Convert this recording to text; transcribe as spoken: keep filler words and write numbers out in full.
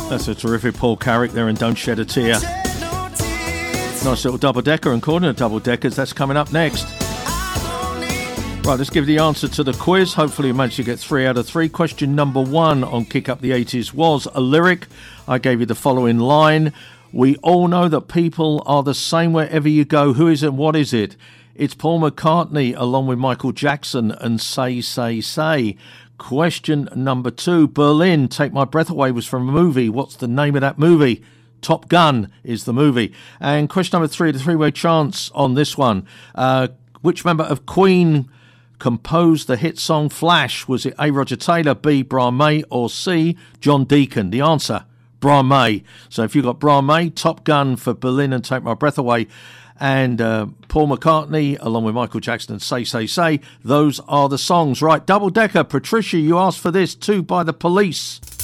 That's a terrific Paul Carrick there and Don't Shed a Tear. Nice little double-decker, and according to double-deckers, that's coming up next. Right, let's give the answer to the quiz. Hopefully you managed to get three out of three. Question number one on Kick Up the eighties was a lyric. I gave you the following line. We all know that people are the same wherever you go. Who is it? What is it? It's Paul McCartney along with Michael Jackson and Say, Say, Say. Question number two. Berlin, Take My Breath Away was from a movie. What's the name of that movie? Top Gun is the movie. And question number three, the three-way chance on this one. Uh, which member of Queen composed the hit song Flash? Was it A, Roger Taylor, B, Brian May, or C, John Deacon? The answer, Brian May. So if you've got Brian May, Top Gun for Berlin and Take My Breath Away, and uh, Paul McCartney along with Michael Jackson and Say, Say, Say, those are the songs. Right, double decker. Patricia, you asked for this too by the Police.